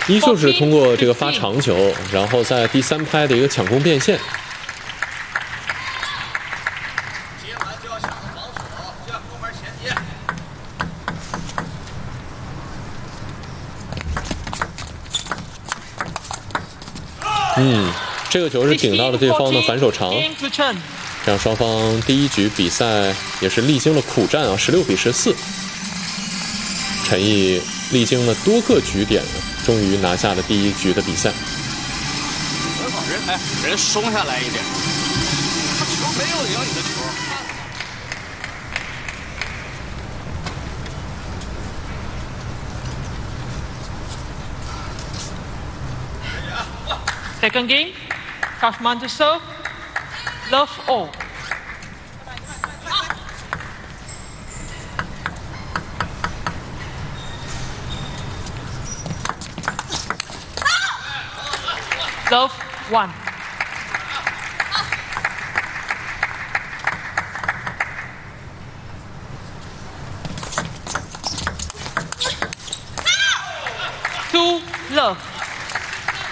依旧是通过这个发长球，然后在第3拍的一个抢攻变现。 接完就要想着防守，就要攻门前进。 这个球是顶到了对方的反手长，让双方第一局比赛也是历经了苦战啊，16比14。陈毅历经了多个局点，终于拿下了第1局的比赛。 人松下来一点，他球没有赢你的球。 Second game, Kashman to serve, love all. Love 1. Two love.